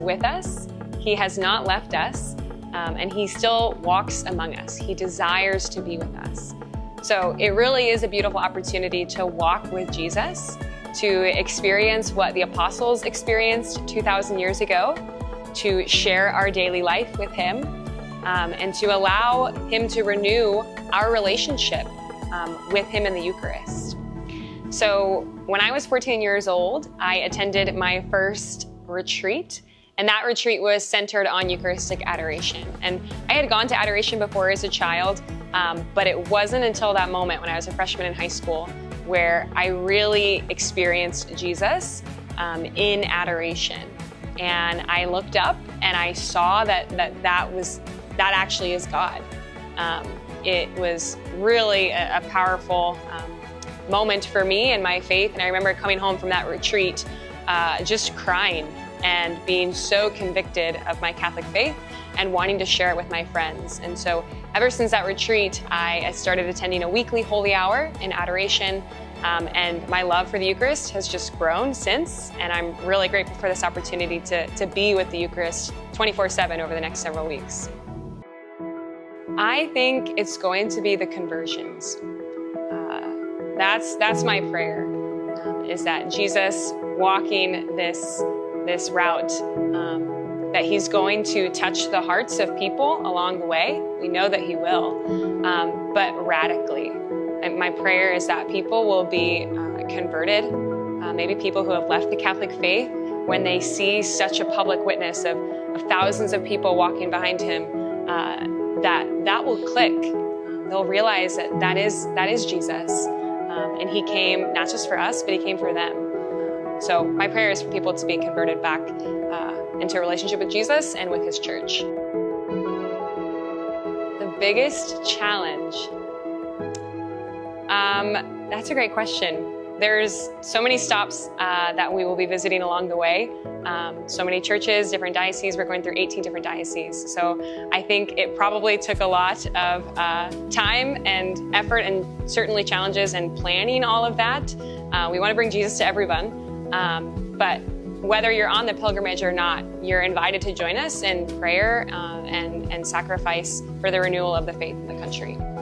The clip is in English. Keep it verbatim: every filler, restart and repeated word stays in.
with us. He has not left us, um, and he still walks among us. He desires to be with us. So it really is a beautiful opportunity to walk with Jesus, to experience what the apostles experienced two thousand years ago, to share our daily life with him, um, and to allow him to renew our relationship um, with him in the Eucharist. So when I was fourteen years old, I attended my first retreat, and that retreat was centered on Eucharistic adoration. And I had gone to adoration before as a child, um, but it wasn't until that moment when I was a freshman in high school where I really experienced Jesus um, in adoration. And I looked up and I saw that that, that, was, that actually is God. Um, it was really a, a powerful um, moment for me and my faith. And I remember coming home from that retreat uh, just crying and being so convicted of my Catholic faith and wanting to share it with my friends. And so ever since that retreat, I started attending a weekly holy hour in adoration, um, and my love for the Eucharist has just grown since, and I'm really grateful for this opportunity to, to be with the Eucharist twenty-four seven over the next several weeks. I think it's going to be the conversions. Uh, that's, that's my prayer, um, is that Jesus walking this this route, um, that he's going to touch the hearts of people along the way. We know that he will, um, but radically. And my prayer is that people will be uh, converted, uh, maybe people who have left the Catholic faith, when they see such a public witness of, of thousands of people walking behind him, uh, that that will click. They'll realize that that is, that is Jesus. Um, and he came not just for us, but he came for them. So my prayer is for people to be converted back uh, into a relationship with Jesus and with his church. The biggest challenge? Um, that's a great question. There's so many stops uh, that we will be visiting along the way. Um, so many churches, different dioceses. We're going through eighteen different dioceses. So I think it probably took a lot of uh, time and effort and certainly challenges and planning all of that. Uh, we want to bring Jesus to everyone. Um, but whether you're on the pilgrimage or not, you're invited to join us in prayer uh, and, and sacrifice for the renewal of the faith in the country.